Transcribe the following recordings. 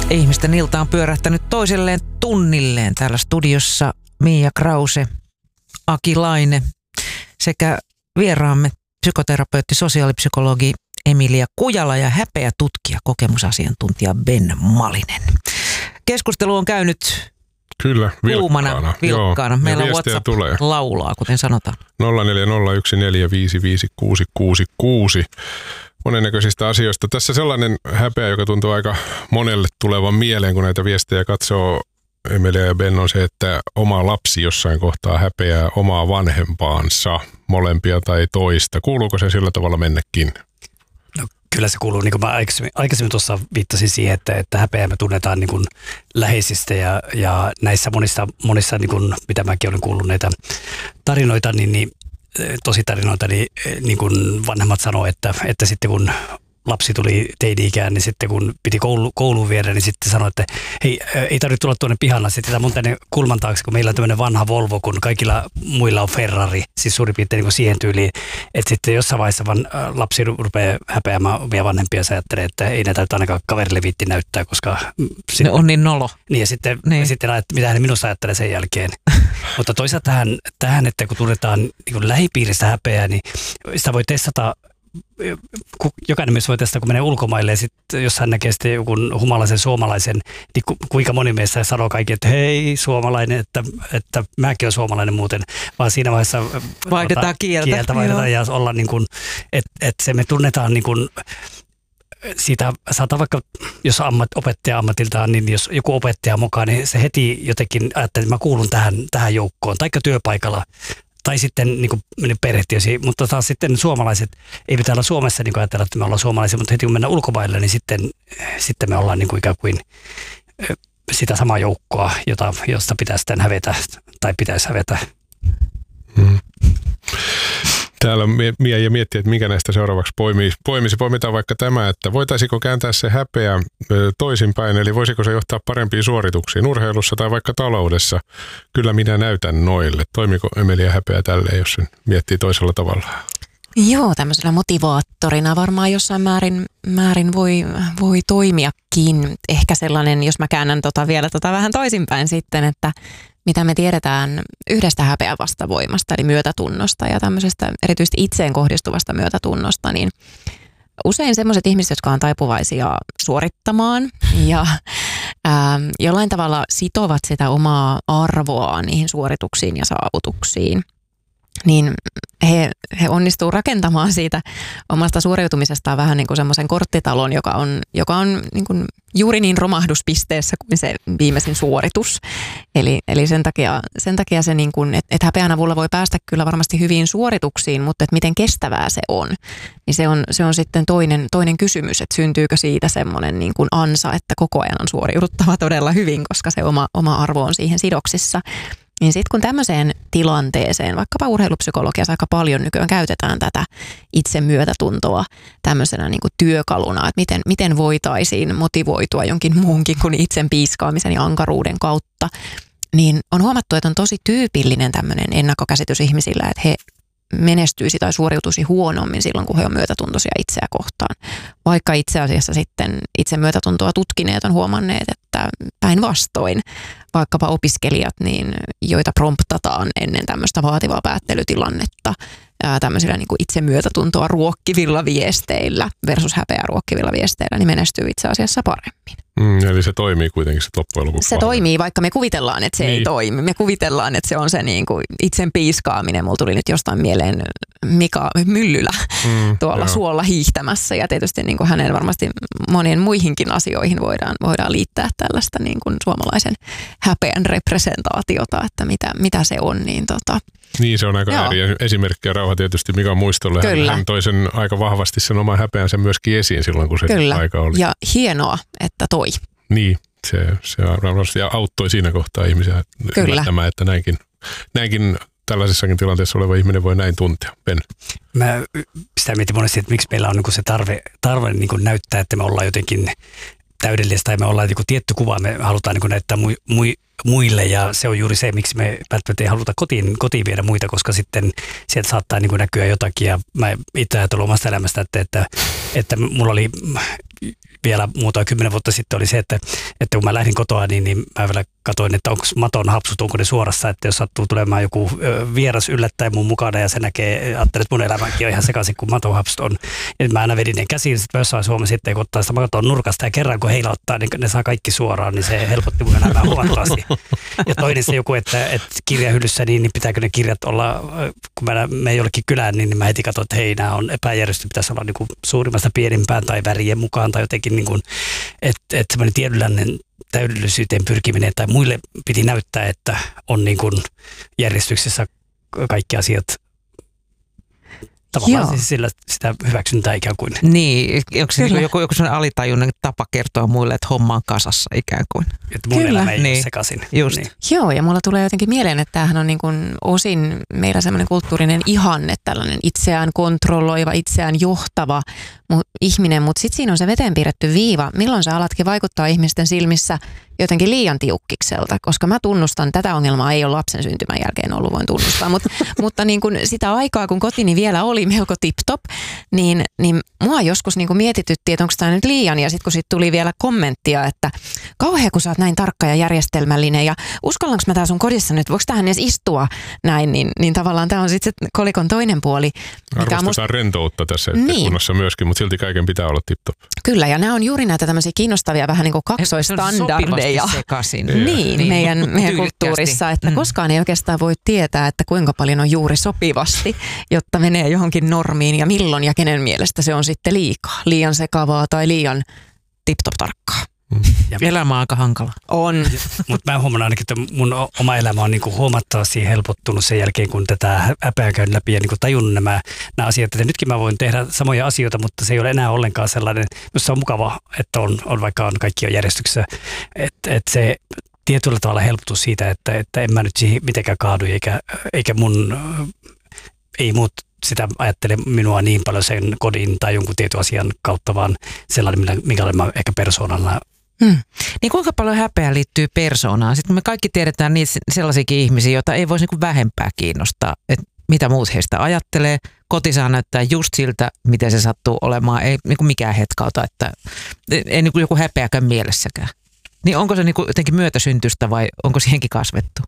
Ihmisten ilta on pyörähtänyt toiselleen tunnilleen. Täällä studiossa Mia Krause, Aki Laine sekä vieraamme psykoterapeutti, sosiaalipsykologi Emilia Kujala ja häpeätutkija, kokemusasiantuntija Ben Malinen. Keskustelu on käynyt kyllä vilkkaana. Meillä on WhatsApp tulee. Laulaa, kuten sanotaan. 0401455666. Monennäköisistä asioista. Tässä sellainen häpeä, joka tuntuu aika monelle tulevan mieleen, kun näitä viestejä katsoo, Emilia ja Ben, on se, että oma lapsi jossain kohtaa häpeää omaa vanhempaansa, molempia tai toista. Kuuluuko se sillä tavalla mennäkin? No, kyllä se kuuluu, niin kuin mä aikaisemmin tuossa viittasin siihen, että häpeää me tunnetaan niin kuin läheisistä ja näissä monissa niin kuin, mitä mäkin olen kuullut näitä tarinoita, niin tositarinoita, niin kuin vanhemmat sanoo, että sitten kun lapsi tuli teini-ikään, niin sitten kun piti kouluun viedä, niin sitten sanoi, että hei, ei tarvitse tulla tuonne pihalla, sitten mun tänne kulman taakse, kun meillä on tämmöinen vanha Volvo, kun kaikilla muilla on Ferrari, siis suurin piirtein niin siihen tyyliin, että sitten jossain vaiheessa lapsi rupeaa häpeämään omia vanhempia, ja ajattelee, että ei näitä ainakaan kaverille viitti näyttää, koska ne on niin nolo. Niin, ja sitten että mitä hän minusta ajattelee sen jälkeen. Mutta toisaalta tähän, että kun tunnetaan niin lähipiiristä häpeää, niin sitä voi testata. Jokainen myös voi testata, kun menee ulkomaille ja sitten jos hän näkee sitten joku humalaisen suomalaisen, niin kuinka moni meistä sanoo kaikki, että hei suomalainen, että mäkin olen suomalainen muuten, vaan siinä vaiheessa vaihdetaan kieltä ja olla niin kuin, että se me tunnetaan niin kuin, siitä saattaa vaikka, jos opettaja ammatiltaan, niin jos joku opettaja mukaan, niin se heti jotenkin ajattelee, että mä kuulun tähän joukkoon, taikka työpaikalla, tai sitten niin kuin perhetiesi, mutta taas sitten suomalaiset, ei pitää olla Suomessa niin kuin ajatella, että me ollaan suomalaisia, mutta heti kun mennään ulkomaille, niin sitten me ollaan niin kuin ikään kuin sitä samaa joukkoa, josta pitää sitten hävetä, tai pitäisi hävetä. Täällä Mia miettii, että mikä näistä seuraavaksi poimisi. Poimitaan vaikka tämä, että voitaisiko kääntää se häpeä toisinpäin, eli voisiko se johtaa parempiin suorituksiin urheilussa tai vaikka taloudessa. Kyllä minä näytän noille. Toimiko Emilia häpeä tälleen, jos sen miettii toisella tavalla? Joo, tämmöisenä motivaattorina varmaan jossain määrin voi toimiakin. Ehkä sellainen, jos mä käännän vielä vähän toisinpäin sitten, että mitä me tiedetään yhdestä häpeän vastavoimasta, eli myötätunnosta ja tämmöisestä erityisesti itseen kohdistuvasta myötätunnosta, niin usein semmoiset ihmiset, jotka on taipuvaisia suorittamaan ja jollain tavalla sitovat sitä omaa arvoa niihin suorituksiin ja saavutuksiin, niin he onnistuu rakentamaan siitä omasta suoriutumisestaan vähän niin kuin semmoisen korttitalon, joka on niin kuin juuri niin romahduspisteessä kuin se viimeisin suoritus. Eli sen takia se, niin kuin, että häpeän avulla voi päästä kyllä varmasti hyviin suorituksiin, mutta että miten kestävää se on, niin se on sitten toinen kysymys, että syntyykö siitä semmoinen niin kuin ansa, että koko ajan on suoriuduttava todella hyvin, koska se oma arvo on siihen sidoksissa. Niin sitten kun tämmöiseen tilanteeseen, vaikkapa urheilupsykologiassa aika paljon nykyään käytetään tätä itsemyötätuntoa tämmöisenä niin kuin työkaluna, että miten voitaisiin motivoitua jonkin muunkin kuin itsen piiskaamisen ja ankaruuden kautta, niin on huomattu, että on tosi tyypillinen tämmöinen ennakkokäsitys ihmisillä, että he menestyisi tai suoriutuisi huonommin silloin, kun he on myötätuntoisia itseä kohtaan. Vaikka itse asiassa sitten itsemyötätuntoa tutkineet on huomanneet, että päinvastoin vaikkapa opiskelijat, niin joita promptataan ennen tämmöistä vaativaa päättelytilannetta tämmöisillä niin kuin itsemyötätuntoa ruokkivilla viesteillä versus häpeää ruokkivilla viesteillä, niin menestyy itse asiassa paremmin. Eli se toimii kuitenkin se loppujen lopuksi. Se toimii, vaikka me kuvitellaan, että se ei toimi. Me kuvitellaan, että se on se niin kuin itsen piiskaaminen. Mulla tuli nyt jostain mieleen Mika Myllylä tuolla suolla hiihtämässä. Ja tietysti niin kuin hänen varmasti monien muihinkin asioihin voidaan liittää tällaista niin kuin suomalaisen häpeän representaatiota, että mitä se on. Niin, se on aika eri esimerkki ja rauha tietysti Mikan muistolle. Hän toi sen aika vahvasti sen oman häpeänsä myöskin esiin silloin, kun se aika oli. Ja hienoa, että toi. Niin, se varmasti auttoi siinä kohtaa ihmisiä ymmärtämään, että näinkin tällaisessakin tilanteessa oleva ihminen voi näin tuntea. Ben. Mä sitä mietin monesti, että miksi meillä on niin se tarve niin näyttää, että me ollaan jotenkin täydellistä tai me ollaan joku tietty kuva, me halutaan niin näyttää muille ja se on juuri se, miksi me välttämättä ei haluta kotiin viedä muita, koska sitten sieltä saattaa niin näkyä jotakin ja mä itse ajattelin omasta elämästä, että mulla oli vielä muutama 10 vuotta sitten oli se, että kun mä lähdin kotoa, niin mä vielä katsoin, että onko maton hapsut, onko ne suorassa, että jos sattuu tulemaan joku vieras yllättäen mun mukana ja se näkee, ajattelee, että mun elämänkin on ihan sekaisin, kun maton hapsut on. Ja mä aina vedin ne käsiin, sitten jossain Suomessa sitten, kun ottaa sitä maton nurkasta ja kerran kun heilauttaa, niin ne saa kaikki suoraan, niin se helpotti mun elämää huomattavasti. Ja toinen se joku, että kirjahyllyssä, niin pitääkö ne kirjat olla, kun me jollekin kylään, niin mä heti katsoin, että hei, nämä on epäjärjesty, pitäisi olla niin kuin suurimmasta pienimpään tai värien mukaan tai jotenkin, niin kuin, että semmoinen tiedonlännen täydellisyyteen pyrkiminen tai muille piti näyttää, että on niin kuin järjestyksessä kaikki asiat. Tavallaan siis sillä sitä hyväksyntää ikään kuin. Niin, onko se niin joku sellainen alitajunnan tapa kertoa muille, että homma on kasassa ikään kuin? Että mun elämä ei ole sekaisin. Just. Niin. Joo, ja mulla tulee jotenkin mieleen, että tämähän on niin kuin osin meillä semmoinen kulttuurinen ihanne, tällainen itseään kontrolloiva, itseään johtava ihminen, mutta sitten siinä on se veteen piirretty viiva, milloin sä alatkin vaikuttaa ihmisten silmissä jotenkin liian tiukkikselta, koska mä tunnustan, tätä ongelmaa ei ole lapsen syntymän jälkeen ollut, voin tunnustaa, mutta niin kuin sitä aikaa, kun kotini vielä oli melko tip-top, niin mua joskus niin kuin mietitytti, että onko tämä nyt liian, ja sitten kun siitä tuli vielä kommenttia, että kauhea, kun sä oot näin tarkka ja järjestelmällinen, ja uskallanko mä tää sun kodissa nyt, voiko tähän edes istua näin, niin tavallaan tämä on sitten se kolikon toinen puoli. Arvostetaan rentoutta tässä yhteiskunnassa myöskin, mutta silti kaiken pitää olla tip-top. Kyllä, ja nämä on juuri näitä tämmöisiä kiinnostavia vähän niin kuin kaksoistandardeja. Niin, meidän kulttuurissa, että koskaan ei oikeastaan voi tietää, että kuinka paljon on juuri sopivasti, jotta menee johonkin normiin ja milloin ja kenen mielestä se on sitten liikaa, liian sekavaa tai liian tip-top tarkkaa. Elämä on aika hankala. On. Mutta mä huomaan ainakin, että mun oma elämä on niinku huomattavasti helpottunut sen jälkeen, kun tätä häpeää käyn läpi ja niinku tajunnut nämä asiat. Että nytkin mä voin tehdä samoja asioita, mutta se ei ole enää ollenkaan sellainen, jos se on mukava, että on vaikka kaikki on järjestyksessä. Että se tietyllä tavalla helpotus siitä, että en mä nyt siihen mitenkään kaadu, eikä ei muut sitä ajattele minua niin paljon sen kodin tai jonkun tietyn asian kautta, vaan sellainen, mikä olen mä ehkä persoonalla. Niin kuinka paljon häpeä liittyy persoonaan? Sitten me kaikki tiedetään niitä sellaisiakin ihmisiä, joita ei voisi niin vähempää kiinnostaa, että mitä muut heistä ajattelee. Koti saa näyttää just siltä, miten se sattuu olemaan. Ei niin mikään hetkauta, että ei niin joku häpeäkään mielessäkään. Niin onko se niin jotenkin myötäsyntystä vai onko siihenkin kasvettu?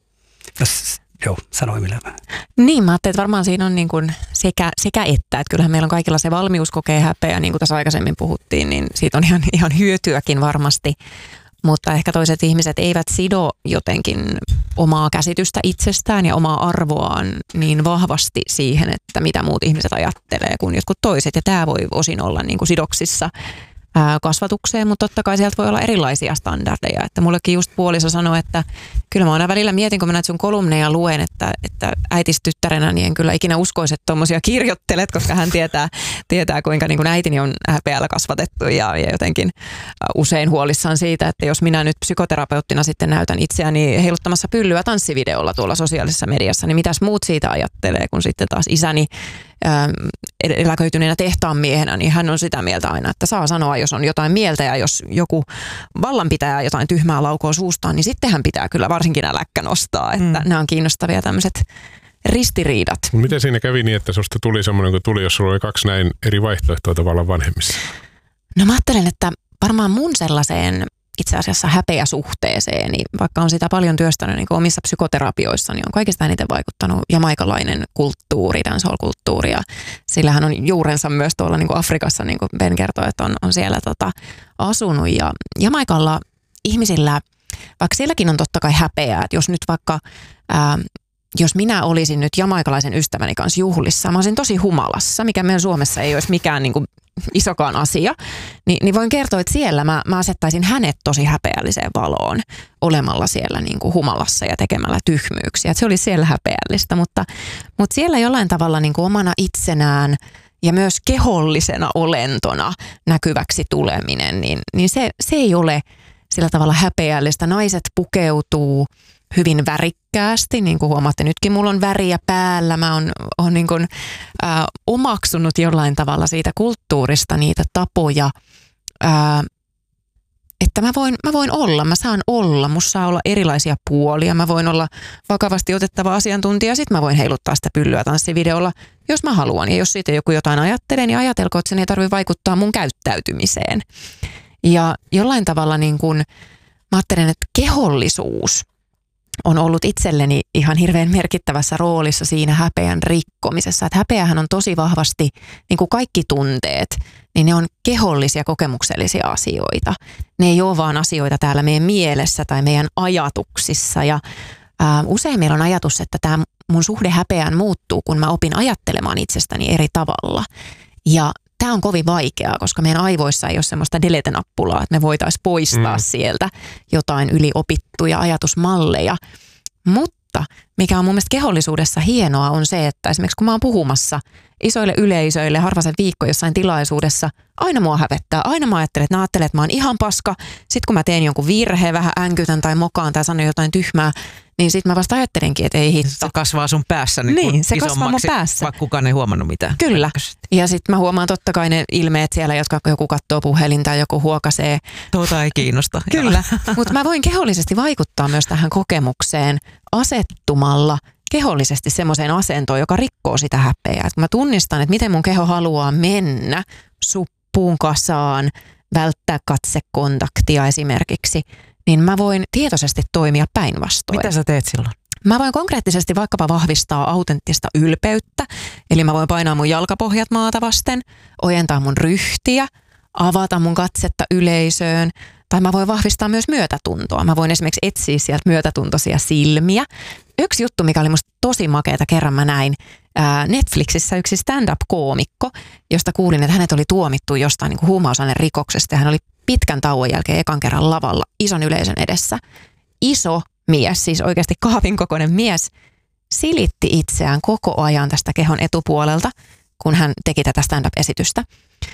Joo, sanoi millä. Niin, mä ajattelin, että varmaan siinä on niin kuin sekä että kyllähän meillä on kaikilla se valmius kokea häpeä, niin kuin tässä aikaisemmin puhuttiin, niin siitä on ihan hyötyäkin varmasti. Mutta ehkä toiset ihmiset eivät sido jotenkin omaa käsitystä itsestään ja omaa arvoaan niin vahvasti siihen, että mitä muut ihmiset ajattelee kuin jotkut toiset. Ja tämä voi osin olla niin kuin sidoksissa kasvatukseen, mutta totta kai sieltä voi olla erilaisia standardeja. Että mullekin just puoliso sanoi, että kyllä mä aina välillä mietin, kun mä näitä sun kolumneja luen, että äitis tyttärenä, niin en kyllä ikinä uskoisi, että tommosia kirjoittelet, koska hän tietää kuinka niin kuin äitini on häpeällä kasvatettu ja jotenkin usein huolissaan siitä, että jos minä nyt psykoterapeuttina sitten näytän itseäni heiluttamassa pyllyä tanssivideolla tuolla sosiaalisessa mediassa, niin mitäs muut siitä ajattelee, kun sitten taas isäni eläköityneenä tehtaanmiehenä, niin hän on sitä mieltä aina, että saa sanoa, jos on jotain mieltä ja jos joku vallanpitäjä jotain tyhmää laukoo suustaan, niin sittenhän pitää kyllä varsinkin äläkkä nostaa, että nämä on kiinnostavia tämmöiset ristiriidat. Miten siinä kävi niin, että susta tuli semmoinen kuin tuli, jos sulla oli 2 näin eri vaihtoehtoa tavallaan vanhemmissa? No mä ajattelen, että varmaan mun sellaiseen itse asiassa häpeäsuhteeseen, niin vaikka on sitä paljon työstänyt niin omissa psykoterapioissa, niin on kaikista eniten vaikuttanut jamaikalainen kulttuuri, dancehall-kulttuuri, ja sillähän on juurensa myös tuolla niin kuin Afrikassa, niin kuin Ben kertoi, että on siellä asunut, ja Jamaikalla ihmisillä, vaikka sielläkin on totta kai häpeää, että jos nyt vaikka jos minä olisin nyt jamaikalaisen ystäväni kanssa juhlissa, mä olisin tosi humalassa, mikä meidän Suomessa ei olisi mikään niin kuin isokaan asia, niin voin kertoa, että siellä mä asettaisin hänet tosi häpeälliseen valoon olemalla siellä niin kuin humalassa ja tekemällä tyhmyyksiä. Että se oli siellä häpeällistä, mutta siellä jollain tavalla niin kuin omana itsenään ja myös kehollisena olentona näkyväksi tuleminen, niin se ei ole sillä tavalla häpeällistä. Naiset pukeutuu hyvin värikkäästi, niin kuin huomaatte nytkin, mulla on väriä päällä, mä oon niin kuin, omaksunut jollain tavalla siitä kulttuurista niitä tapoja, että mä voin olla, mä saan olla, musta saa olla erilaisia puolia, mä voin olla vakavasti otettava asiantuntija, sit mä voin heiluttaa sitä pyllyä tanssivideolla, jos mä haluan. Ja jos siitä joku jotain ajattelee, niin ajatelko, että sen ei tarvitse vaikuttaa mun käyttäytymiseen. Ja jollain tavalla niin kun, mä ajattelen, että kehollisuus on ollut itselleni ihan hirveän merkittävässä roolissa siinä häpeän rikkomisessa. Että häpeähän on tosi vahvasti, niin kuin kaikki tunteet, niin ne on kehollisia, kokemuksellisia asioita. Ne ei ole vaan asioita täällä meidän mielessä tai meidän ajatuksissa. Ja usein meillä on ajatus, että tämä mun suhde häpeään muuttuu, kun mä opin ajattelemaan itsestäni eri tavalla. Ja tämä on kovin vaikeaa, koska meidän aivoissa ei ole semmoista delete-nappulaa, että me voitaisiin poistaa sieltä jotain yliopittuja ajatusmalleja. Mutta mikä on mun mielestä kehollisuudessa hienoa on se, että esimerkiksi kun mä oon puhumassa isoille yleisöille harvasen viikko jossain tilaisuudessa, aina mua hävettää. Aina mä ajattelen, että mä oon ihan paska. Sitten kun mä teen jonkun virheen, vähän änkytän tai mokaan tai sanon jotain tyhmää, niin sitten mä vasta ajattelenkin, että ei hitto. Se kasvaa sun päässä niin se kasvaa mun päässä. Vaikka kukaan ei huomannut mitään. Kyllä. Ja sitten mä huomaan totta kai ne ilmeet siellä, jotka joku katsoo puhelinta tai joku huokasee. Tuota ei kiinnosta. Kyllä, mutta mä voin kehollisesti vaikuttaa myös tähän kokemukseen asettumalla kehollisesti semmoiseen asentoon, joka rikkoo sitä häpeää. Et kun mä tunnistan, että miten mun keho haluaa mennä suppuun kasaan, välttää katsekontaktia esimerkiksi, niin mä voin tietoisesti toimia päinvastoin. Mitä sä teet silloin? Mä voin konkreettisesti vaikkapa vahvistaa autenttista ylpeyttä, eli mä voin painaa mun jalkapohjat maata vasten, ojentaa mun ryhtiä, avata mun katsetta yleisöön, tai mä voin vahvistaa myös myötätuntoa. Mä voin esimerkiksi etsiä sieltä myötätuntoisia silmiä. Yksi juttu, mikä oli musta tosi makeata, kerran mä näin Netflixissä yksi stand-up-koomikko, josta kuulin, että hänet oli tuomittu jostain niin kuin huumausainerikoksesta ja hän oli pitkän tauon jälkeen ekan kerran lavalla ison yleisön edessä. Iso mies, siis oikeasti kaapin kokoinen mies, silitti itseään koko ajan tästä kehon etupuolelta, kun hän teki tätä stand-up-esitystä.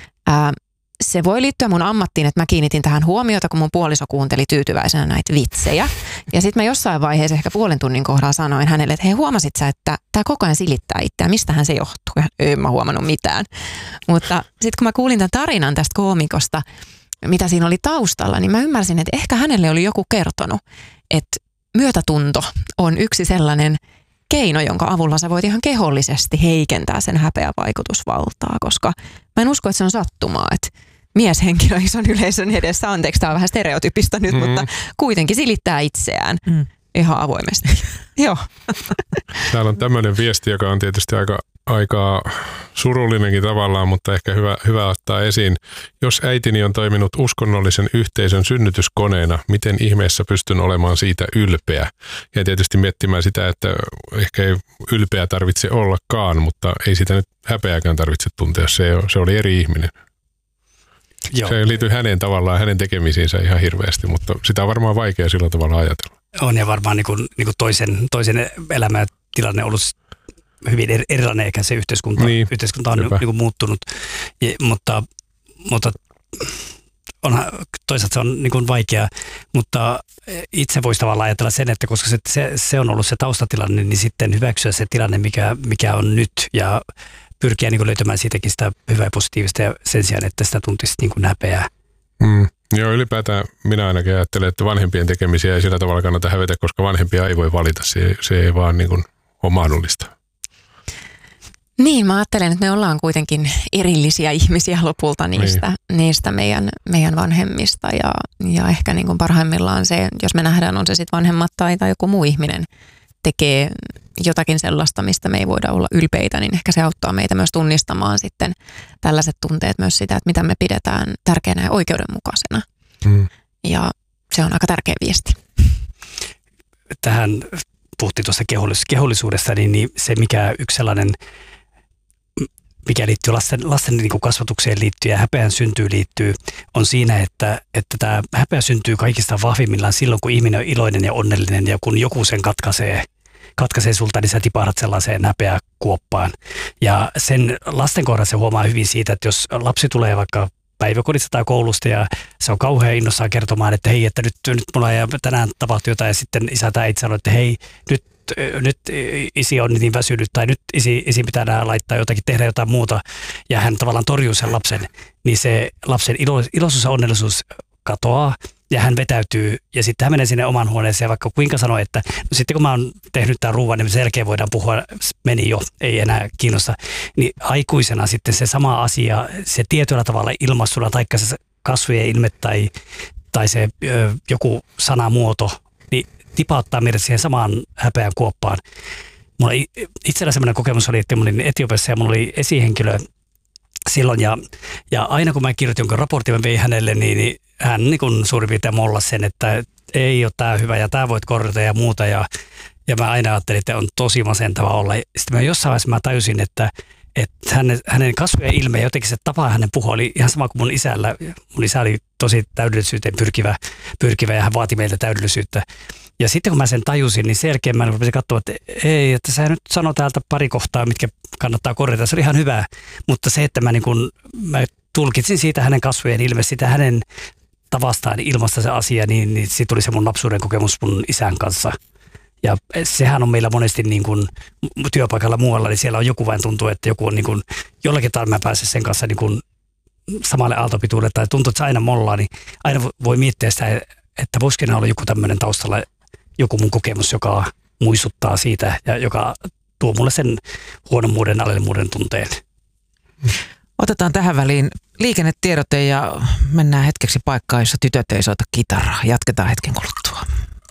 Se voi liittyä mun ammattiin, että mä kiinnitin tähän huomiota, kun mun puoliso kuunteli tyytyväisenä näitä vitsejä. Ja sitten mä jossain vaiheessa ehkä puolen tunnin kohdalla sanoin hänelle, että hei, huomasit sä, että tää koko ajan silittää itseään, mistähän se johtuu? Ja en mä huomannut mitään. Mutta sitten kun mä kuulin tämän tarinan tästä koomikosta, mitä siinä oli taustalla, niin mä ymmärsin, että ehkä hänelle oli joku kertonut, että myötätunto on yksi sellainen keino, jonka avulla sä voit ihan kehollisesti heikentää sen häpeän vaikutusvaltaa, koska mä en usko, että se on sattumaa, että mieshenkilö ison yleisön edessä, anteeksi, tämä on vähän stereotypista nyt, mutta kuitenkin silittää itseään ihan avoimesti. Joo. Täällä on tämmöinen viesti, joka on tietysti aika surullinenkin tavallaan, mutta ehkä hyvä ottaa esiin. Jos äitini on toiminut uskonnollisen yhteisön synnytyskoneena, miten ihmeessä pystyn olemaan siitä ylpeä? Ja tietysti miettimään sitä, että ehkä ei ylpeä tarvitse ollakaan, mutta ei sitä nyt häpeääkään tarvitse tuntea. Se oli eri ihminen. Joo. Se liittyy hänen tekemisiinsä ihan hirveästi, mutta sitä on varmaan vaikea sillä tavalla ajatella. On ja varmaan niin kuin toisen elämäntilanne ollut hyvin erilainen, eikä se yhteiskunta on niin kuin muuttunut, mutta onhan, toisaalta se on niin kuin vaikea, mutta itse voisi tavallaan ajatella sen, että koska se on ollut se taustatilanne, niin sitten hyväksyä se tilanne, mikä on nyt ja pyrkiä niin kuin löytämään siitäkin sitä hyvää ja positiivista ja sen sijaan, että sitä tuntisi niin kuin häpeää. Joo, ylipäätään minä ainakin ajattelen, että vanhempien tekemisiä ei sillä tavalla kannata hävetä, koska vanhempia ei voi valita. Se ei vaan niin kuin ole mahdollista. Niin, mä ajattelen, että me ollaan kuitenkin erillisiä ihmisiä lopulta niistä meidän vanhemmista ja ehkä niin kuin parhaimmillaan se, jos me nähdään, on se sitten vanhemmat tai joku muu ihminen tekee jotakin sellaista, mistä me ei voida olla ylpeitä, niin ehkä se auttaa meitä myös tunnistamaan sitten tällaiset tunteet myös sitä, että mitä me pidetään tärkeänä ja oikeudenmukaisena. Ja se on aika tärkeä viesti. Tähän puhuttiin tuosta kehollisuudesta, niin se yksi sellainen, mikä liittyy lasten niin kuin kasvatukseen liittyy ja häpeän syntyy liittyy, on siinä, että tämä häpeä syntyy kaikista vahvimmillaan silloin, kun ihminen on iloinen ja onnellinen ja kun joku sen katkaisee sulta, niin sä tipahdat sellaiseen häpeäkuoppaan. Ja sen lasten kohdalla se huomaa hyvin siitä, että jos lapsi tulee vaikka päiväkodista tai koulusta ja se on kauhean innossaan kertomaan, että hei, että nyt mulla ei tänään tapahtui jotain ja sitten isä tai äiti sanoo, että hei, nyt isi on niin väsynyt tai nyt isi pitää laittaa jotakin, tehdä jotain muuta ja hän tavallaan torjuu sen lapsen, niin se lapsen iloisuus ja onnellisuus katoaa ja hän vetäytyy ja sitten hän menee sinne oman huoneeseen ja vaikka kuinka sanoo, että no sitten kun mä oon tehnyt tämän ruuan, niin sen jälkeen voidaan puhua, meni jo, ei enää kiinnosta. Niin aikuisena sitten se sama asia, se tietyllä tavalla ilmaistuna, taikka se kasvojen ilme tai se joku sanamuoto, niin tipauttaa meidät siihen samaan häpeän kuoppaan. Mulla itsellä semmoinen kokemus oli, että mä olin Etiopiassa ja mulla oli esihenkilö silloin ja aina kun mä kirjoitin jonkun raportin, mä vein hänelle, niin hän niin kuin suurin piirtein mollasi sen, että ei ole tää hyvä ja tää voit korjata ja muuta ja mä aina ajattelin, että on tosi masentava olla. Sitten mä jossain vaiheessa mä tajusin, että hänen kasvojen ilme ja jotenkin se tapa hänen puhua oli ihan sama kuin mun isällä. Mun isä oli tosi täydellisyyteen pyrkivä ja hän vaati meiltä täydellisyyttä. Ja sitten kun mä sen tajusin, niin sen jälkeen mä rupesin katsoa, että ei, että sä nyt sano täältä pari kohtaa, mitkä kannattaa korjata. Se oli ihan hyvä, mutta se, että mä tulkitsin siitä hänen kasvojen ilme, sitä hänen tavastaan ilmasta se asia, niin siitä tuli se mun lapsuuden kokemus mun isän kanssa. Ja sehän on meillä monesti niin kuin työpaikalla muualla, niin siellä on joku vain tuntuu, että joku on niin kuin, jollakin tavalla mä pääsen sen kanssa niin kuin samalle aaltopituudelle tai tuntuu, että se aina mollaa, niin aina voi miettiä sitä, että voisikin olla joku tämmöinen taustalla, joku mun kokemus, joka muistuttaa siitä ja joka tuo mulle sen huonommuuden, alemmuuden tunteen. Otetaan tähän väliin liikennetiedote ja mennään hetkeksi paikkaan, jossa tytöt ei soita kitaraa. Jatketaan hetken kuluttua.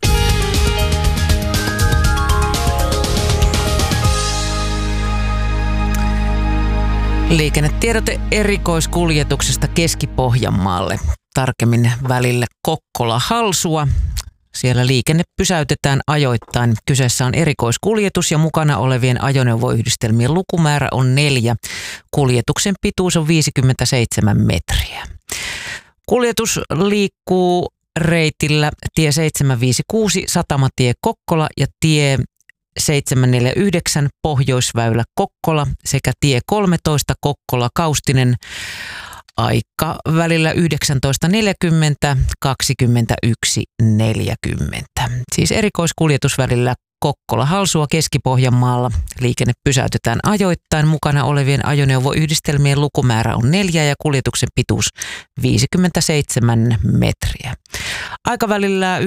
Liikennetiedote erikoiskuljetuksesta Keski-Pohjanmaalle, tarkemmin välillä Kokkola-Halsua. Siellä liikenne pysäytetään ajoittain. Kyseessä on erikoiskuljetus ja mukana olevien ajoneuvoyhdistelmien lukumäärä on 4. Kuljetuksen pituus on 57 metriä. Kuljetus liikkuu reitillä tie 756 Satamatie Kokkola ja tie 749 Pohjoisväylä Kokkola sekä tie 13 Kokkola Kaustinen. Aika välillä 19.40–21.40. Siis erikoiskuljetus välillä Kokkola-Halsua Keski-Pohjanmaalla. Liikenne pysäytetään ajoittain. Mukana olevien ajoneuvoyhdistelmien lukumäärä on 4 ja kuljetuksen pituus 57 metriä. Aikavälillä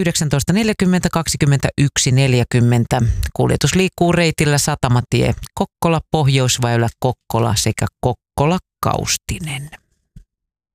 19.40–21.40. Kuljetus liikkuu reitillä Satamatie Kokkola, Pohjoisväylä Kokkola sekä Kokkola Kaustinen.